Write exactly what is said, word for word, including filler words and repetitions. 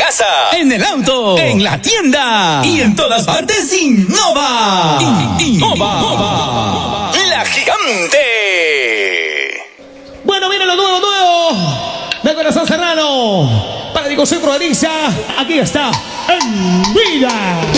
casa, en el auto, en la tienda y en todas partes. Innova. Innova. La Gigante. Bueno, viene lo nuevo, nuevo de Corazón Serrano. Para Diego Centro de Alicia, aquí está En Vida.